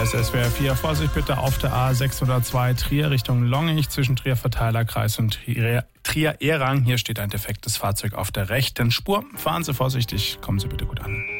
ist SWR 4. Vorsicht bitte auf der A602 Trier Richtung Longich zwischen Trier Verteilerkreis und Trier-Erang. Hier steht ein defektes Fahrzeug auf der rechten Spur. Fahren Sie vorsichtig, kommen Sie bitte gut an.